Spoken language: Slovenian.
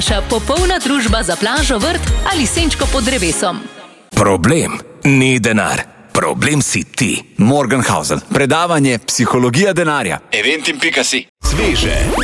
Popolna družba za plažo, vrt ali senčko pod drevesom. Problem ni denar. Problem si ti. Morgenhausen. Predavanje Psihologija denarja. Eventim.si. Sveže,